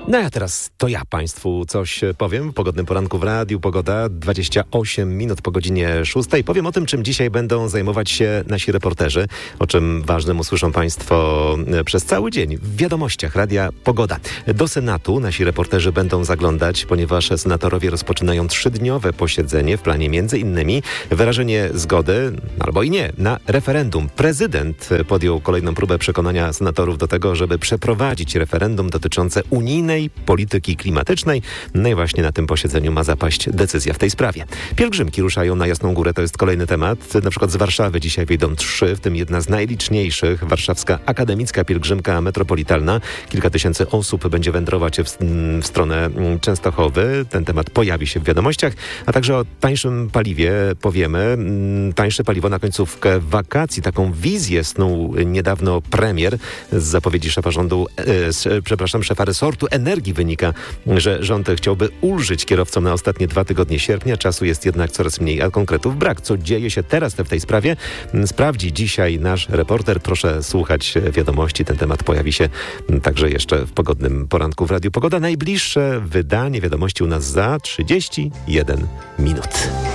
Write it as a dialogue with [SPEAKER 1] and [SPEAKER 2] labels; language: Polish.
[SPEAKER 1] No a teraz to ja Państwu coś powiem. W pogodnym poranku w radiu Pogoda, 28 minut po godzinie 6. Powiem o tym, czym dzisiaj będą zajmować się nasi reporterzy, o czym ważnym usłyszą Państwo przez cały dzień w wiadomościach Radia Pogoda. Do Senatu nasi reporterzy będą zaglądać, ponieważ senatorowie rozpoczynają 3-dniowe posiedzenie w planie między innymi wyrażenie zgody, albo i nie, na referendum. Prezydent podjął kolejną próbę przekonania senatorów do tego, żeby przeprowadzić referendum dotyczące unijnej polityki klimatycznej. No i właśnie na tym posiedzeniu ma zapaść decyzja w tej sprawie. Pielgrzymki ruszają na Jasną Górę, to jest kolejny temat. Na przykład z Warszawy dzisiaj wyjdą 3, w tym jedna z najliczniejszych, warszawska akademicka pielgrzymka metropolitalna. Kilka tysięcy osób będzie wędrować w stronę Częstochowy. Ten temat pojawi się w wiadomościach, a także o tańszym paliwie powiemy. Tańsze paliwo na końcówkę wakacji. Taką wizję snuł niedawno premier z zapowiedzi szefa rządu, szefa resortu energii wynika, że rząd chciałby ulżyć kierowcom na ostatnie 2 tygodnie sierpnia. Czasu jest jednak coraz mniej, a konkretów brak. Co dzieje się teraz w tej sprawie? Sprawdzi dzisiaj nasz reporter. Proszę słuchać wiadomości. Ten temat pojawi się także jeszcze w pogodnym poranku w Radiu Pogoda. Najbliższe wydanie wiadomości u nas za 31 minut.